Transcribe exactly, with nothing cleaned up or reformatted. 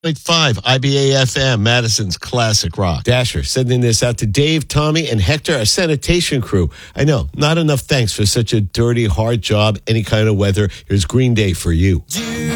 point five I B A F M, Madison's classic rock. Dasher sending this out to Dave, Tommy, and Hector, our sanitation crew. I know, not enough thanks for such a dirty, hard job, any kind of weather. Here's Green Day for you.